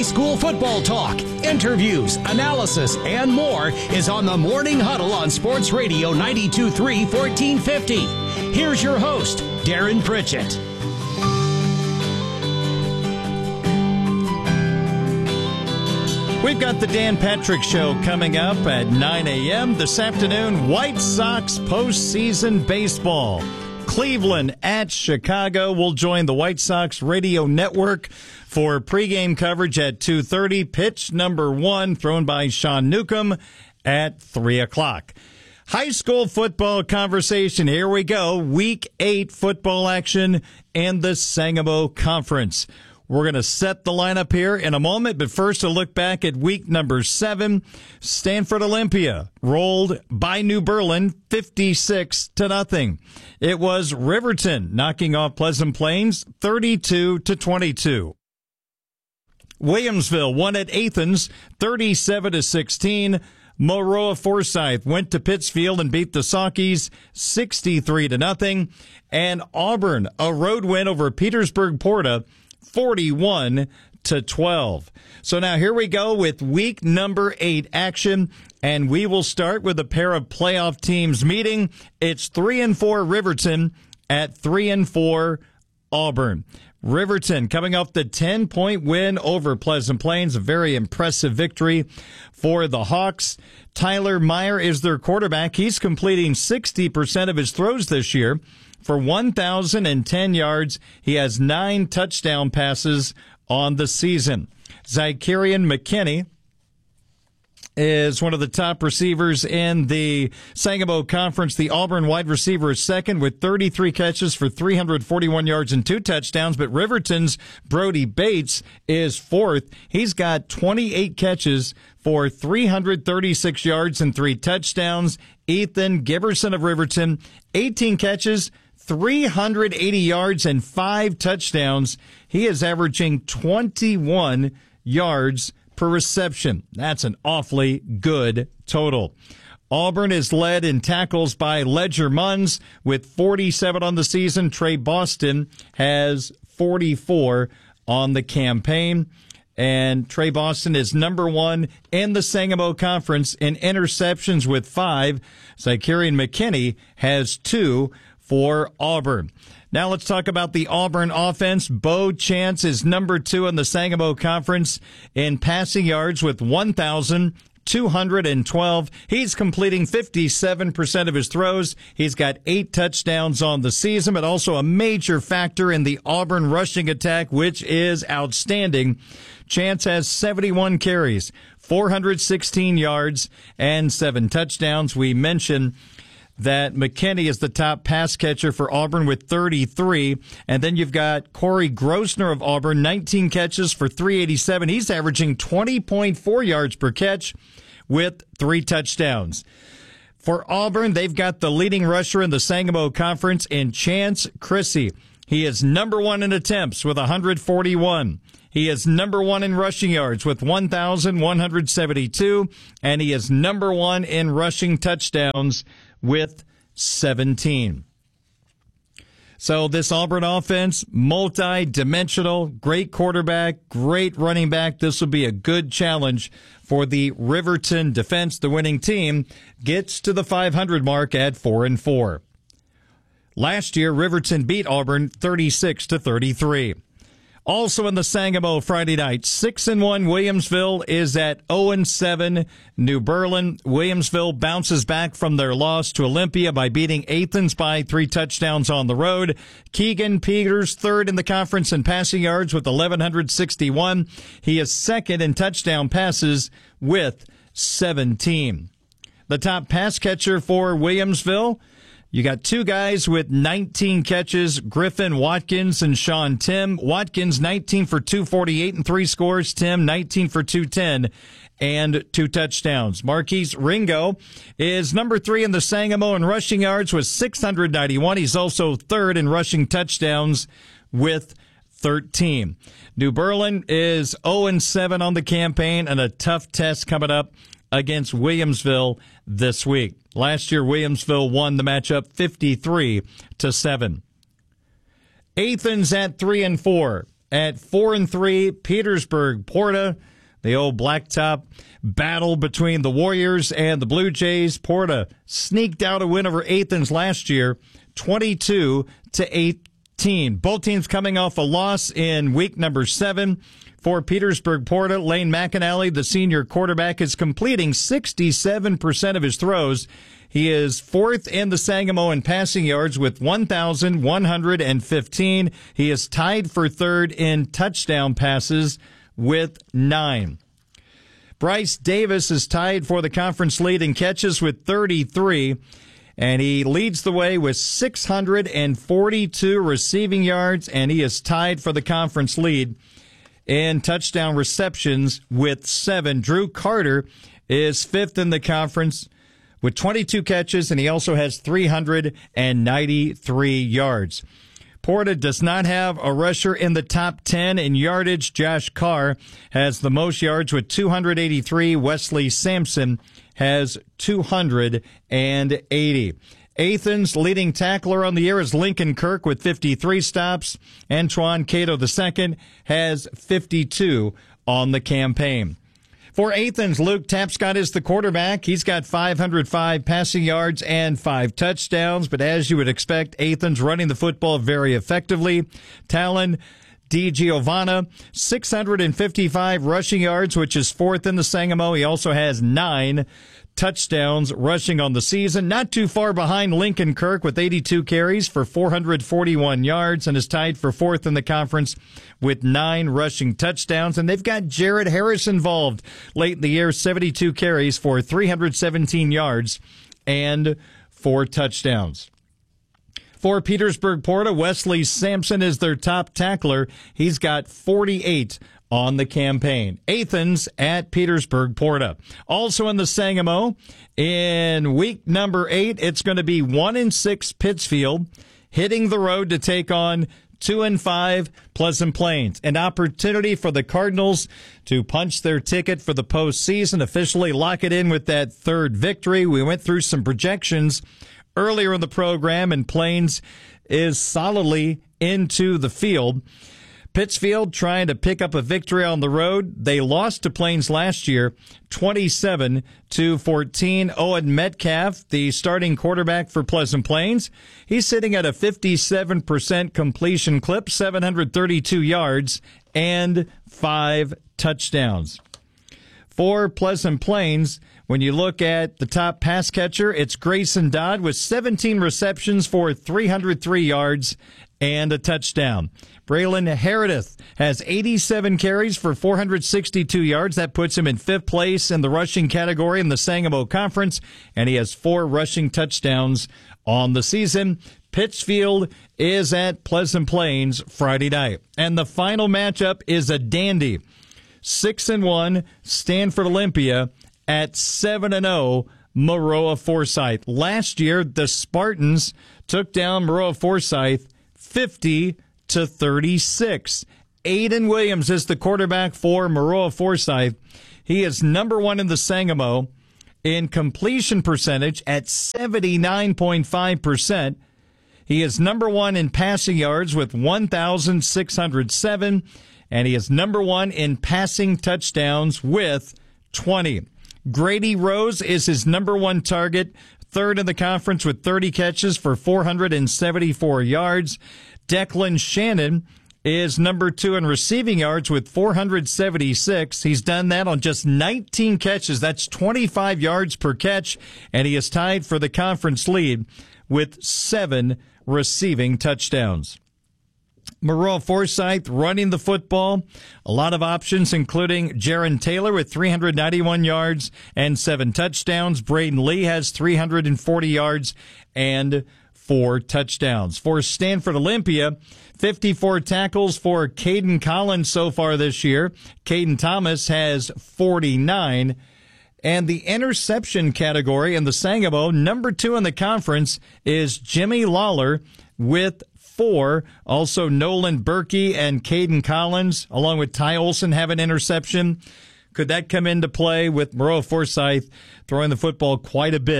high school football talk, interviews, analysis, and more is on the Morning Huddle on Sports Radio 92.3 1450. Here's your host, Darren Pritchett. We've got the Dan Patrick Show coming up at 9 a.m. this afternoon. White Sox postseason baseball. Cleveland at Chicago will join the White Sox radio network for pregame coverage at 2:30. Pitch number 1 thrown by Sean Newcomb at 3 o'clock. High school football conversation. Here we go. Week 8 football action and the Sangamo Conference. We're going to set the lineup here in a moment, but first a look back at week number 7. Stanford Olympia rolled by New Berlin 56-0. It was Riverton knocking off Pleasant Plains 32-22. Williamsville won at Athens 37-16. Moroa Forsyth went to Pittsfield and beat the Saukees 63-0. And Auburn, a road win over Petersburg Porta 41-12. So now here we go with week number 8 action, and we will start with a pair of playoff teams meeting. It's 3-4 Riverton at 3-4 Auburn. Riverton coming off the 10-point win over Pleasant Plains, a very impressive victory for the Hawks. Tyler Meyer is their quarterback. He's completing 60% of his throws this year for 1,010 yards. He has 9 touchdown passes on the season. Zacharian McKinney is one of the top receivers in the Sangamo Conference. The Auburn wide receiver is second with 33 catches for 341 yards and 2 touchdowns, but Riverton's Brody Bates is fourth. He's got 28 catches for 336 yards and 3 touchdowns. Ethan Giberson of Riverton, 18 catches, 380 yards and 5 touchdowns. He is averaging 21 yards per reception. That's an awfully good total. Auburn is led in tackles by Ledger Munns with 47 on the season. Trey Boston has 44 on the campaign. And Trey Boston is number 1 in the Sangamo Conference in interceptions with 5. Zacharian McKinney has 2 for Auburn. Now let's talk about the Auburn offense. Bo Chance is number 2 in the Sangamo Conference in passing yards with 1,212. He's completing 57% of his throws. He's got 8 touchdowns on the season, but also a major factor in the Auburn rushing attack, which is outstanding. Chance has 71 carries, 416 yards, and 7 touchdowns. We mentioned that McKinney is the top pass catcher for Auburn with 33. And then you've got Corey Grosner of Auburn, 19 catches for 387. He's averaging 20.4 yards per catch with 3 touchdowns. For Auburn, they've got the leading rusher in the Sangamo Conference in Chance Chrissy. He is number 1 in attempts with 141. He is number 1 in rushing yards with 1,172. And he is number 1 in rushing touchdowns with 17. So this Auburn offense, multi-dimensional, great quarterback, great running back. This will be a good challenge for the Riverton defense. The winning team gets to the 500 mark at 4-4. Last year, Riverton beat Auburn 36-33. Also in the Sangamo Friday night, 6-1 Williamsville is at 0-7 New Berlin. Williamsville bounces back from their loss to Olympia by beating Athens by 3 touchdowns on the road. Keegan Peters, third in the conference in passing yards with 1,161. He is second in touchdown passes with 17. The top pass catcher for Williamsville, you got 2 guys with 19 catches, Griffin Watkins and Sean Tim. Watkins, 19 for 248 and 3 scores. Tim, 19 for 210 and 2 touchdowns. Marquise Ringo is number 3 in the Sangamo in rushing yards with 691. He's also third in rushing touchdowns with 13. New Berlin is 0-7 on the campaign and a tough test coming up against Williamsville this week. Last year, Williamsville won the matchup 53-7. Athens at 3-4. At 4-3, Petersburg Porta, the old blacktop battle between the Warriors and the Blue Jays. Porta sneaked out a win over Athens last year, 22-18. Both teams coming off a loss in week number 7. For Petersburg Porta, Lane McAnally, the senior quarterback, is completing 67% of his throws. He is fourth in the Sangamo in passing yards with 1,115. He is tied for third in touchdown passes with 9. Bryce Davis is tied for the conference lead in catches with 33, and he leads the way with 642 receiving yards, and he is tied for the conference lead in touchdown receptions with 7. Drew Carter is fifth in the conference with 22 catches, and he also has 393 yards. Porta does not have a rusher in the top 10 in yardage. Josh Carr has the most yards with 283. Wesley Sampson has 280. Athens' leading tackler on the year is Lincoln Kirk with 53 stops. Antoine Cato II has 52 on the campaign. For Athens, Luke Tapscott is the quarterback. He's got 505 passing yards and 5 touchdowns. But as you would expect, Athens running the football very effectively. Talon DiGiovanna, 655 rushing yards, which is fourth in the Sangamo. He also has 9 touchdowns rushing on the season. Not too far behind Lincoln Kirk with 82 carries for 441 yards and is tied for fourth in the conference with 9 rushing touchdowns. And they've got Jared Harris involved late in the year, 72 carries for 317 yards and 4 touchdowns. For Petersburg Porta, Wesley Sampson is their top tackler. He's got 48 on the campaign. Athens at Petersburg Porta. Also in the Sangamo, in week number 8, it's going to be 1-6 Pittsfield hitting the road to take on 2-5 Pleasant Plains. An opportunity for the Cardinals to punch their ticket for the postseason, officially lock it in with that third victory. We went through some projections earlier in the program, and Plains is solidly into the field. Pittsfield trying to pick up a victory on the road. They lost to Plains last year, 27-14. Owen Metcalf, the starting quarterback for Pleasant Plains, he's sitting at a 57% completion clip, 732 yards, and 5 touchdowns. For Pleasant Plains, when you look at the top pass catcher, it's Grayson Dodd with 17 receptions for 303 yards and a touchdown. Braylon Heredith has 87 carries for 462 yards. That puts him in 5th place in the rushing category in the Sangamo Conference, and he has 4 rushing touchdowns on the season. Pittsfield is at Pleasant Plains Friday night. And the final matchup is a dandy. 6-1 Stanford Olympia at 7-0 Maroa Forsyth. Last year, the Spartans took down Maroa Forsyth 50-36. Aiden Williams is the quarterback for Maroa Forsyth. He is number 1 in the Sangamo in completion percentage at 79.5%. He is number 1 in passing yards with 1,607, and he is number 1 in passing touchdowns with 20. Grady Rose is his number 1 target, 3rd in the conference with 30 catches for 474 yards. Declan Shannon is number 2 in receiving yards with 476. He's done that on just 19 catches. That's 25 yards per catch, and he is tied for the conference lead with 7 receiving touchdowns. Maroa Forsyth running the football. A lot of options, including Jaron Taylor with 391 yards and 7 touchdowns. Braden Lee has 340 yards and 4 touchdowns. For Stanford Olympia, 54 tackles for Caden Collins so far this year. Caden Thomas has 49. And the interception category in the Sangamo, number 2 in the conference, is Jimmy Lawler with 4. Also, Nolan Berkey and Caden Collins, along with Ty Olson, have an interception. Could that come into play with Maroa Forsyth throwing the football quite a bit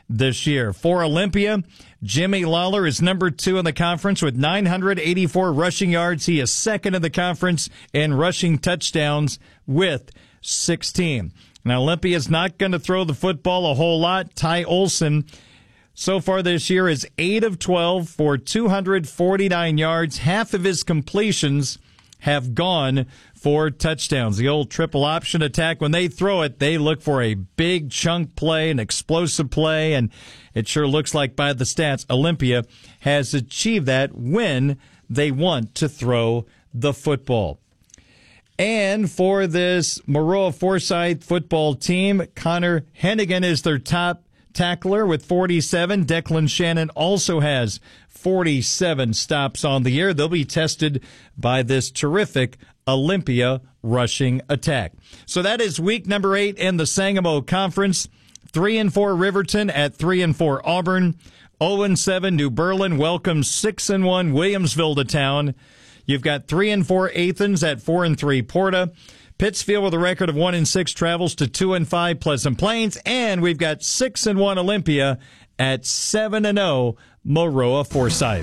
this year. For Olympia, Jimmy Lawler is number 2 in the conference with 984 rushing yards. He is second in the conference in rushing touchdowns with 16. Now, Olympia is not going to throw the football a whole lot. Ty Olson, so far this year, is 8 of 12 for 249 yards. Half of his completions have gone for touchdowns. The old triple option attack, when they throw it, they look for a big chunk play, an explosive play, and it sure looks like by the stats, Olympia has achieved that when they want to throw the football. And for this Maroa Forsyth football team, Connor Hennigan is their top tackler with 47. Declan Shannon also has 47 stops on the year. They'll be tested by this terrific Olympia rushing attack. So that is week number 8 in the Sangamo Conference. 3-4 Riverton at 3-4 Auburn. 0-7 New Berlin welcomes 6-1 Williamsville to town. You've got 3-4 Athens at 4-3 Porta. Pittsfield with a record of 1-6 travels to 2-5 Pleasant Plains, and we've got 6-1 Olympia at 7-0 Maroa Forsyth.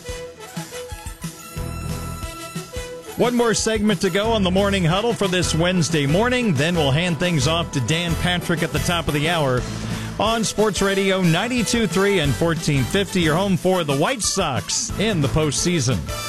One more segment to go on the Morning Huddle for this Wednesday morning. Then we'll hand things off to Dan Patrick at the top of the hour on Sports Radio 92.3 and 1450, your home for the White Sox in the postseason.